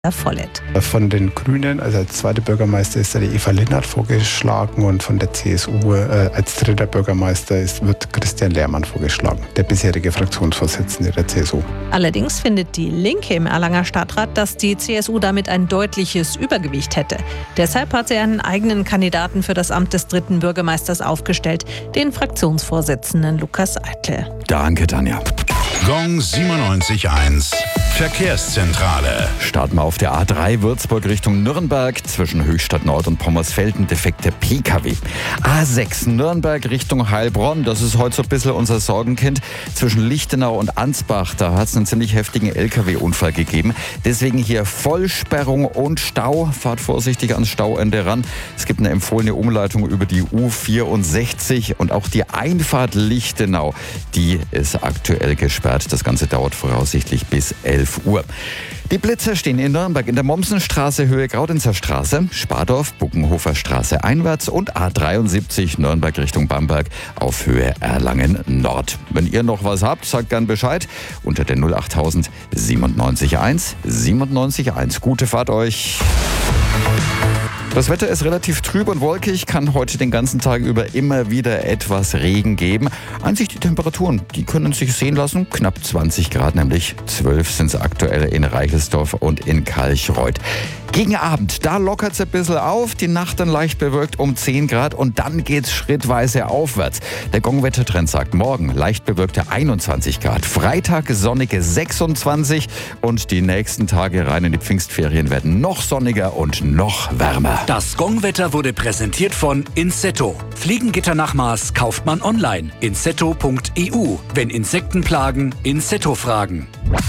Follett. Von den Grünen, also als zweiter Bürgermeister ist da die Eva Linnert vorgeschlagen und von der CSU als dritter Bürgermeister wird Christian Lehrmann vorgeschlagen, der bisherige Fraktionsvorsitzende der CSU. Allerdings findet die Linke im Erlanger Stadtrat, dass die CSU damit ein deutliches Übergewicht hätte. Deshalb hat sie einen eigenen Kandidaten für das Amt des dritten Bürgermeisters aufgestellt, den Fraktionsvorsitzenden Lukas Eitle. Danke, Tanja. Gong 97.1 Verkehrszentrale. Starten wir auf der A3 Würzburg Richtung Nürnberg. Zwischen Höchstadt Nord und Pommersfelden defekte Pkw. A6 Nürnberg Richtung Heilbronn. Das ist heute so ein bisschen unser Sorgenkind. Zwischen Lichtenau und Ansbach. Da hat es einen ziemlich heftigen LKW-Unfall gegeben. Deswegen hier Vollsperrung und Stau. Fahrt vorsichtig ans Stauende ran. Es gibt eine empfohlene Umleitung über die U64. Und auch die Einfahrt Lichtenau, die ist aktuell gesperrt. Das Ganze dauert voraussichtlich bis 11 Uhr. Die Blitzer stehen in Nürnberg in der Mommsenstraße, Höhe Graudenzer Straße, Spardorf, Buckenhofer Straße einwärts und A73 Nürnberg Richtung Bamberg auf Höhe Erlangen Nord. Wenn ihr noch was habt, sagt gern Bescheid unter der 08000 97 97 1. Gute Fahrt euch! Das Wetter ist relativ trüb und wolkig, kann heute den ganzen Tag über immer wieder etwas Regen geben. Einzig die Temperaturen, die können sich sehen lassen. Knapp 20 Grad, nämlich 12 sind es aktuell in Reichelsdorf und in Kalchreuth. Gegen Abend, da lockert es ein bisschen auf, die Nacht dann leicht bewölkt um 10 Grad und dann geht's schrittweise aufwärts. Der Gong-Wettertrend sagt morgen leicht bewölkte 21 Grad, Freitag sonnige 26 und die nächsten Tage rein in die Pfingstferien werden noch sonniger und noch wärmer. Das Gong-Wetter wurde präsentiert von Insetto. Fliegengitternachmaß kauft man online. Insetto.eu. Wenn Insekten plagen, Insetto fragen.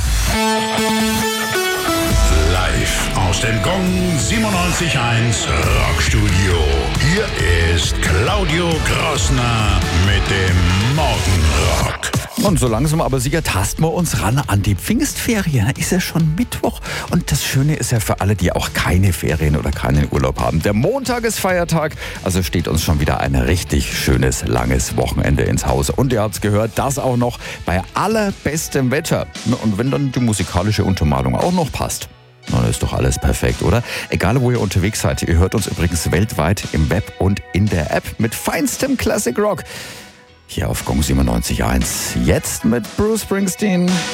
Live aus dem Gong 97.1 Rockstudio. Hier ist Claudio Grossner mit dem Morgenrock. Und so langsam aber sicher tasten wir uns ran an die Pfingstferien. Da ist ja schon Mittwoch. Und das Schöne ist ja für alle, die auch keine Ferien oder keinen Urlaub haben. Der Montag ist Feiertag, also steht uns schon wieder ein richtig schönes, langes Wochenende ins Haus. Und ihr habt's gehört, das auch noch bei allerbestem Wetter. Und wenn dann die musikalische Untermalung auch noch passt. Na, das ist doch alles perfekt, oder? Egal, wo ihr unterwegs seid. Ihr hört uns übrigens weltweit im Web und in der App mit feinstem Classic Rock. Hier auf Gong 97.1. Jetzt mit Bruce Springsteen.